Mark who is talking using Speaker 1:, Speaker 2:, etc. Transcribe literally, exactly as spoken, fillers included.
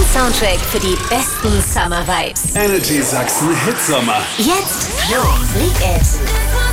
Speaker 1: Soundtrack für die besten Summer Vibes.
Speaker 2: Energy Sachsen Hitsommer.
Speaker 1: Jetzt Flo Freak It.